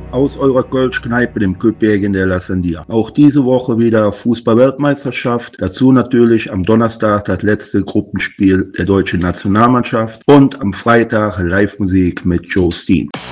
aus eurer Kölsch-Kneipe, dem Köpbergen der La Sandia. Auch diese Woche wieder Fußball-Weltmeisterschaft. Dazu natürlich am Donnerstag das letzte Gruppenspiel der deutschen Nationalmannschaft und am Freitag Live-Musik mit Joe Steen.